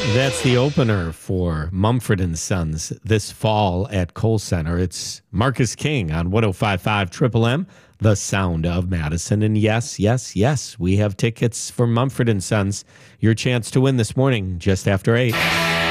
That's the opener for Mumford and Sons this fall at Kohl Center. It's Marcus King on 105.5 Triple M, the sound of Madison. And yes, we have tickets for Mumford and Sons. Your chance to win this morning just after 8.